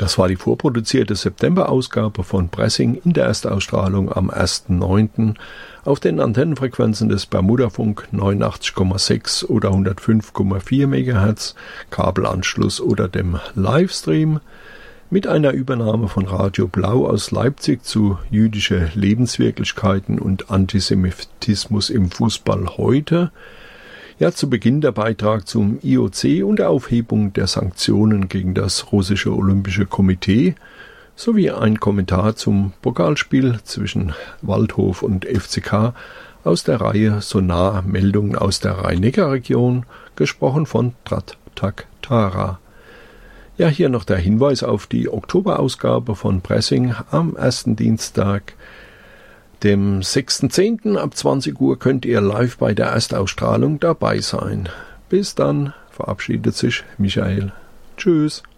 Das war die vorproduzierte September-Ausgabe von Pressing in der Erstausstrahlung am 1.9. auf den Antennenfrequenzen des Bermudafunk 89,6 oder 105,4 MHz, Kabelanschluss oder dem Livestream, mit einer Übernahme von Radio Blau aus Leipzig zu jüdische Lebenswirklichkeiten und Antisemitismus im Fußball heute. Ja, zu Beginn der Beitrag zum IOC und der Aufhebung der Sanktionen gegen das russische Olympische Komitee sowie ein Kommentar zum Pokalspiel zwischen Waldhof und FCK aus der Reihe Sonar Meldungen aus der Rhein-Neckar-Region, gesprochen von Tratak Tara. Ja, hier noch der Hinweis auf die Oktoberausgabe von Pressing am ersten Dienstag, dem 6.10. ab 20 Uhr könnt ihr live bei der Erstausstrahlung dabei sein. Bis dann, verabschiedet sich Michael. Tschüss.